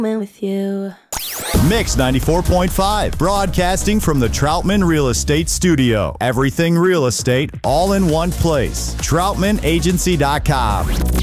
with you. Mix 94.5, broadcasting from the Troutman Real Estate Studio. Everything real estate, all in one place. TroutmanAgency.com.